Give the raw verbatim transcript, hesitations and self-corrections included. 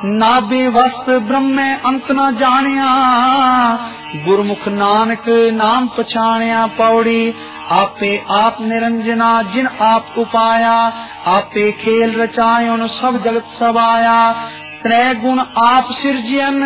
नाभि वस्त ब्रह्म अंत न जानिया, गुरमुख नानक नाम पछाणिया। पौड़ी आपे आप निरंजना जिन आप उपाया, आपे खेल रचायोन सब जगत सवाया। त्रै गुण आप सिरजियन